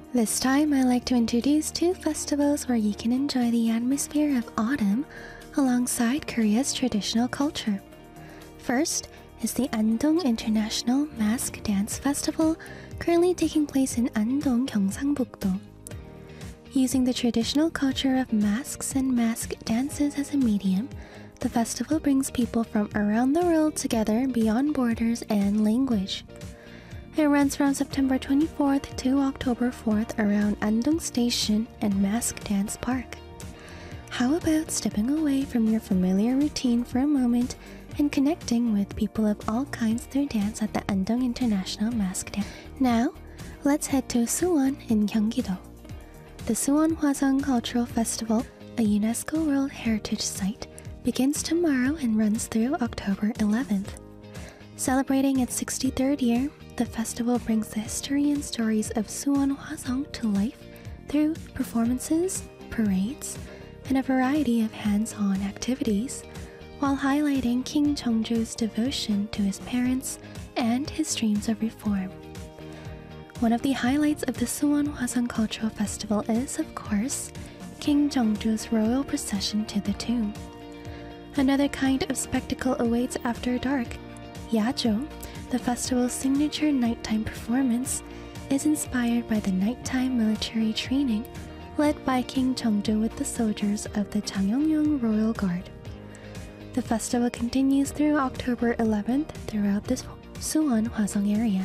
This time, I like to introduce two festivals where you can enjoy the atmosphere of autumn alongside Korea's traditional culture. First is the Andong International Mask Dance Festival, currently taking place in Andong, Gyeongsangbuk-do. Using the traditional culture of masks and mask dances as a medium, the festival brings people from around the world together beyond borders and language. It runs from September 24th to October 4th around Andong Station and Mask Dance Park. How about stepping away from your familiar routine for a moment and connecting with people of all kinds through dance at the Andong International Mask Dance? Now, let's head to Suwon in Gyeonggi-do. The Suwon Hwasong Cultural Festival, a UNESCO World Heritage Site, begins tomorrow and runs through October 11th. Celebrating its 63rd year, the festival brings the history and stories of Suwon Hwasong to life through performances, parades, and a variety of hands-on activities, while highlighting King Jeongjo's devotion to his parents and his dreams of reform. One of the highlights of the Suwon Hwasong Cultural Festival is, of course, King Jeongjo's royal procession to the tomb. Another kind of spectacle awaits after dark. Yajo, the festival's signature nighttime performance, is inspired by the nighttime military training led by King Jeongjo with the soldiers of the Jangyeongyong Royal Guard. The festival continues through October 11th throughout the Suwon Hwasong area.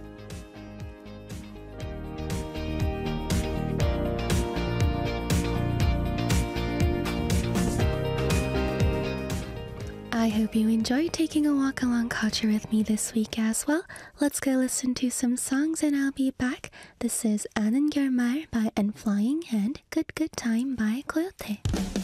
I hope you enjoyed taking a walk along culture with me this week as well. Let's go listen to some songs and I'll be back. This is 아는 결말 by And Flying and Good Good Time by Coyote.